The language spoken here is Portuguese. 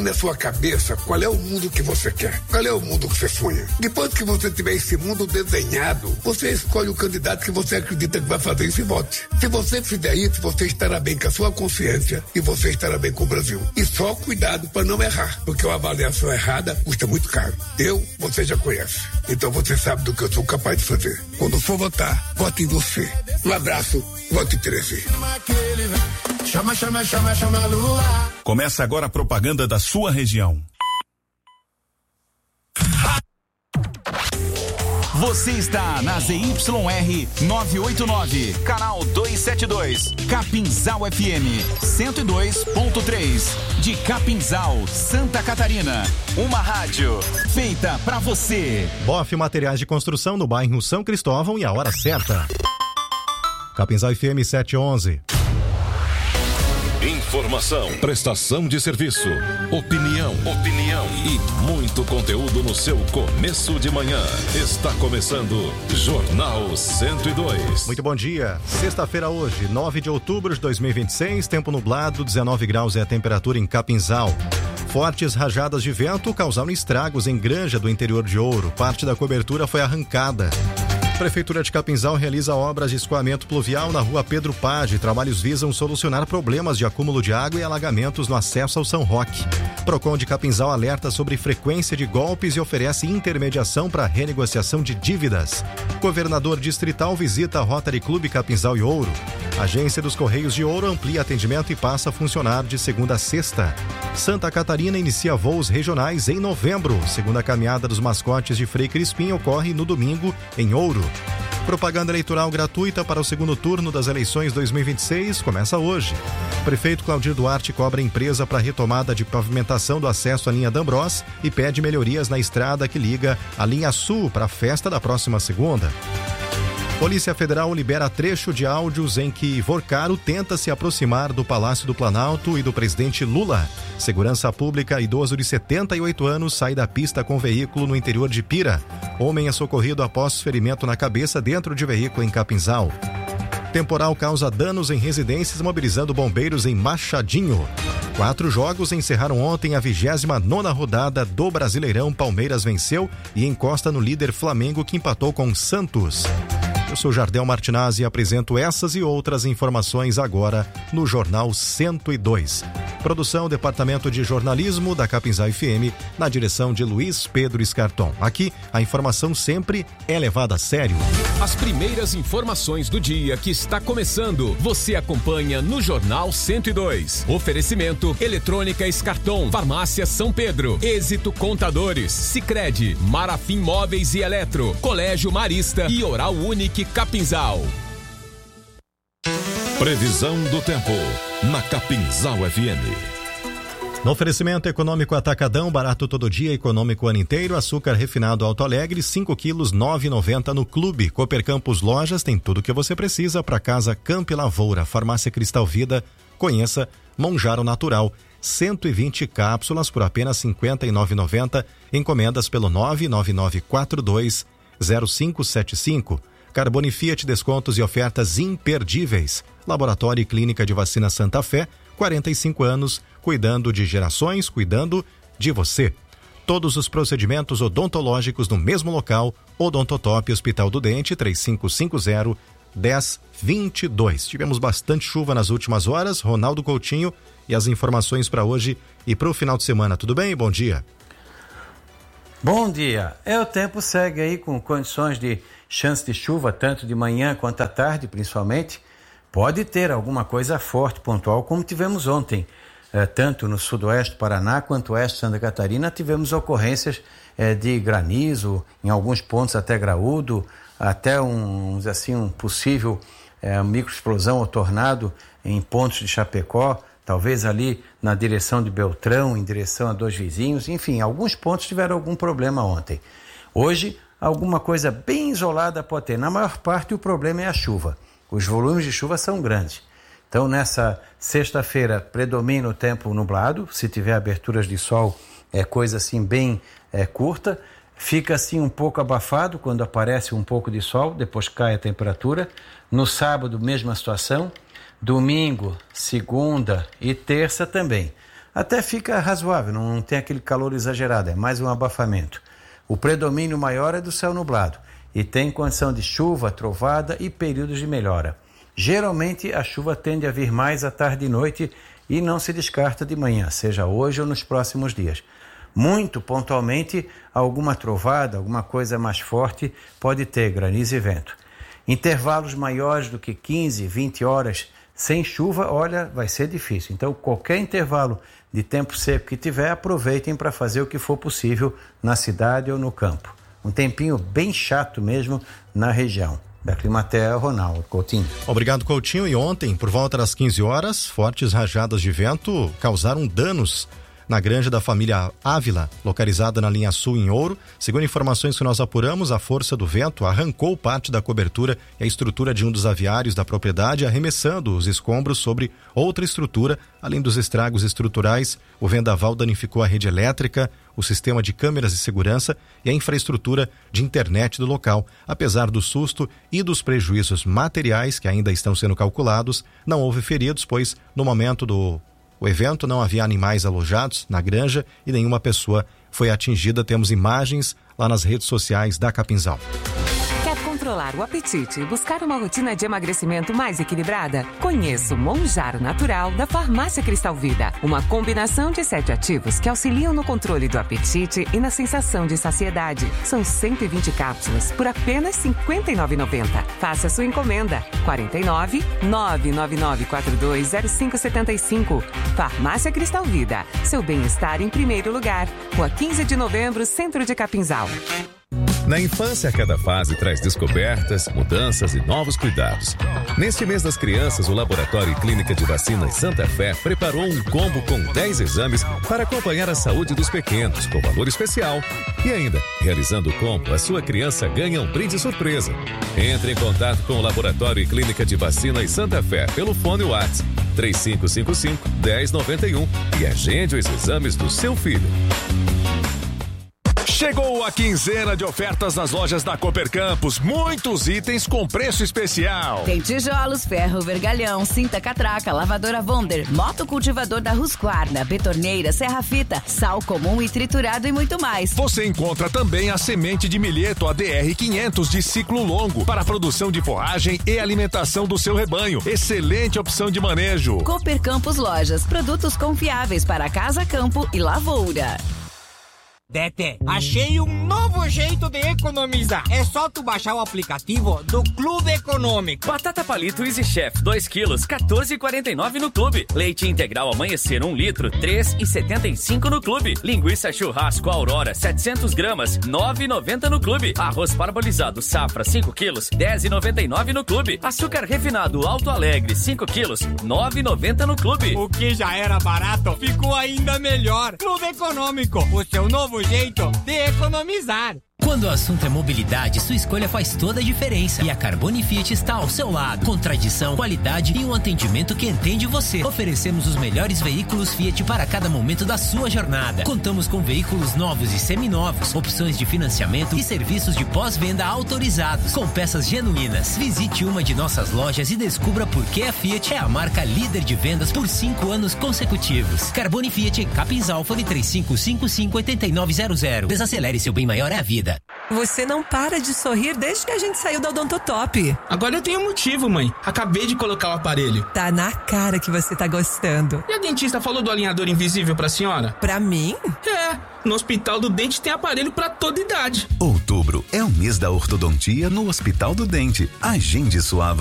na sua cabeça qual é o mundo que você quer, qual é o mundo que você sonha. Depois que você tiver esse mundo desenhado, você escolhe o candidato que você acredita que vai fazer isso e vote. Se você fizer isso, você estará bem com a sua consciência e você estará bem com o Brasil. E só cuidado para não errar, porque uma avaliação errada custa muito caro. Você já conhece. Então você sabe do que eu sou capaz de fazer. Quando for votar, vote em você. Um abraço, vote 13. Chama Lula. Começa agora a propaganda da sua região. Você está na ZYR 989, canal 272, Capinzal FM 102.3, de Capinzal, Santa Catarina. Uma rádio feita pra você. Boff Materiais de Construção no bairro São Cristóvão e a hora certa. Capinzal FM 711. Informação, prestação de serviço, opinião e muito conteúdo no seu começo de manhã. Está começando Jornal 102. Muito bom dia. Sexta-feira hoje, 9 de outubro de 2026, tempo nublado, 19 graus é a temperatura em Capinzal. Fortes rajadas de vento causaram estragos em Granja do interior de Ouro. Parte da cobertura foi arrancada. A Prefeitura de Capinzal realiza obras de escoamento pluvial na rua Pedro Page. Trabalhos visam solucionar problemas de acúmulo de água e alagamentos no acesso ao São Roque. Procon de Capinzal alerta sobre frequência de golpes e oferece intermediação para renegociação de dívidas. Governador distrital visita a Rotary Clube Capinzal e Ouro. Agência dos Correios de Ouro amplia atendimento e passa a funcionar de segunda a sexta. Santa Catarina inicia voos regionais em novembro. Segunda caminhada dos mascotes de Frei Crispim ocorre no domingo em Ouro. Propaganda eleitoral gratuita para o segundo turno das eleições 2026 começa hoje. Prefeito Claudir Duarte cobra empresa para retomada de pavimentação do acesso à linha D'Ambros e pede melhorias na estrada que liga a linha Sul para a festa da próxima segunda. Polícia Federal libera trecho de áudios em que Vorcaro tenta se aproximar do Palácio do Planalto e do presidente Lula. Segurança Pública, idoso de 78 anos, sai da pista com veículo no interior de Pira. Homem é socorrido após ferimento na cabeça dentro de veículo em Capinzal. Temporal causa danos em residências, mobilizando bombeiros em Machadinho. 4 jogos encerraram ontem a 29ª rodada do Brasileirão. Palmeiras venceu e encosta no líder Flamengo, que empatou com Santos. Eu sou Jardel Martinazzi e apresento essas e outras informações agora no Jornal 102. Produção, Departamento de Jornalismo da Capinzal FM, na direção de Luiz Pedro Escarton. Aqui, a informação sempre é levada a sério. As primeiras informações do dia que está começando, você acompanha no Jornal 102. Oferecimento, Eletrônica Escarton, Farmácia São Pedro, Êxito Contadores, Sicredi, Marafim Móveis e Eletro, Colégio Marista e Oral Unique Capinzal. Previsão do tempo na Capinzal FM. No oferecimento econômico Atacadão, barato todo dia, econômico o ano inteiro. Açúcar refinado Alto Alegre, 5 quilos, 9,90 no Clube. Cooper Campos Lojas tem tudo o que você precisa para casa, campo e lavoura. Farmácia Cristal Vida, conheça Monjaro Natural. 120 cápsulas por apenas R$ 59,90. Encomendas pelo 999420575. Carbone Fiat, descontos e ofertas imperdíveis. Laboratório e Clínica de Vacina Santa Fé, 45 anos, cuidando de gerações, cuidando de você. Todos os procedimentos odontológicos no mesmo local. Odontotop, Hospital do Dente, 3550-1022. Tivemos bastante chuva nas últimas horas. Ronaldo Coutinho e as informações para hoje e para o final de semana. Tudo bem? Bom dia. Bom dia. O tempo segue aí com condições de chance de chuva, tanto de manhã quanto à tarde, principalmente. Pode ter alguma coisa forte, pontual, como tivemos ontem. Tanto no sudoeste do Paraná quanto oeste de Santa Catarina, tivemos ocorrências de granizo, em alguns pontos até graúdo, até um possível microexplosão ou tornado em pontos de Chapecó, talvez ali na direção de Beltrão, em direção a Dois Vizinhos, enfim, alguns pontos tiveram algum problema ontem. Hoje, alguma coisa bem isolada pode ter. Na maior parte, o problema é a chuva. Os volumes de chuva são grandes. Então, nessa sexta-feira, predomina o tempo nublado. Se tiver aberturas de sol, é coisa assim bem curta. Fica assim um pouco abafado quando aparece um pouco de sol, depois cai a temperatura. No sábado, mesma situação. Domingo, segunda e terça também. até fica razoável, não tem aquele calor exagerado, é mais um abafamento. O predomínio maior é do céu nublado e tem condição de chuva, trovada e períodos de melhora. Geralmente a chuva tende a vir mais à tarde e noite e não se descarta de manhã, seja hoje ou nos próximos dias. Muito pontualmente, alguma trovada, alguma coisa mais forte pode ter granizo e vento. Intervalos maiores do que 15, 20 horas sem chuva, olha, vai ser difícil. Então, qualquer intervalo de tempo seco que tiver, aproveitem para fazer o que for possível na cidade ou no campo. Um tempinho bem chato mesmo na região. Da Climatea, Ronaldo Coutinho. Obrigado, Coutinho. E ontem, por volta das 15 horas, fortes rajadas de vento causaram danos na granja da família Ávila, localizada na linha sul em Ouro. Segundo informações que nós apuramos, a força do vento arrancou parte da cobertura e a estrutura de um dos aviários da propriedade, arremessando os escombros sobre outra estrutura. Além dos estragos estruturais, o vendaval danificou a rede elétrica, o sistema de câmeras de segurança e a infraestrutura de internet do local. Apesar do susto e dos prejuízos materiais que ainda estão sendo calculados, não houve feridos, pois no momento do evento não havia animais alojados na granja e nenhuma pessoa foi atingida. Temos imagens lá nas redes sociais da Capinzal. Quer controlar o apetite e buscar uma rotina de emagrecimento mais equilibrada? Conheça o Monjaro Natural da Farmácia Cristal Vida. Uma combinação de 7 ativos que auxiliam no controle do apetite e na sensação de saciedade. São 120 cápsulas por apenas R$ 59,90. Faça sua encomenda. 49 999 420575. Farmácia Cristal Vida. Seu bem-estar em primeiro lugar. Rua 15 de Novembro, Centro de Capinzal. Na infância, cada fase traz descobertas, mudanças e novos cuidados. Neste mês das crianças, o Laboratório e Clínica de Vacinas Santa Fé preparou um combo com 10 exames para acompanhar a saúde dos pequenos, com valor especial. E ainda, realizando o combo, a sua criança ganha um brinde surpresa. Entre em contato com o Laboratório e Clínica de Vacinas Santa Fé pelo fone WhatsApp 3555-1091 e agende os exames do seu filho. Chegou a quinzena de ofertas nas lojas da Cooper Campos. Muitos itens com preço especial. Tem tijolos, ferro, vergalhão, cinta catraca, lavadora Wonder, moto cultivador da Husqvarna, betorneira, serra-fita, sal comum e triturado e muito mais. Você encontra também a semente de milheto ADR 500 de ciclo longo para a produção de forragem e alimentação do seu rebanho. Excelente opção de manejo. Cooper Campos Lojas, produtos confiáveis para casa, campo e lavoura. Tete, achei um novo jeito de economizar. É só tu baixar o aplicativo do Clube Econômico. Batata palito Easy Chef, 2 quilos, R$14,49 no Clube. Leite integral Amanhecer, 1 litro, R$3,75 no Clube. Linguiça churrasco Aurora, 700 gramas, R$9,90 no Clube. Arroz parbolizado Safra, 5 quilos, R$10,99 no Clube. Açúcar refinado Alto Alegre, 5 quilos, R$9,90 no Clube. O que já era barato, ficou ainda melhor. Clube Econômico, o seu novo jeito de economizar. Quando o assunto é mobilidade, sua escolha faz toda a diferença. E a Carbone Fiat está ao seu lado. Com tradição, qualidade e um atendimento que entende você. Oferecemos os melhores veículos Fiat para cada momento da sua jornada. Contamos com veículos novos e seminovos, opções de financiamento e serviços de pós-venda autorizados, com peças genuínas. Visite uma de nossas lojas e descubra por que a Fiat é a marca líder de vendas por 5 anos consecutivos. Carbone Fiat, Capinzal, fone 3555-8900. Desacelere, seu bem maior é a vida. Você não para de sorrir desde que a gente saiu da Odontotop. Agora eu tenho motivo, mãe. Acabei de colocar o aparelho. Tá na cara que você tá gostando. E a dentista falou do alinhador invisível pra senhora? Pra mim? É, no Hospital do Dente tem aparelho pra toda idade. Outubro é o mês da ortodontia no Hospital do Dente. Agende sua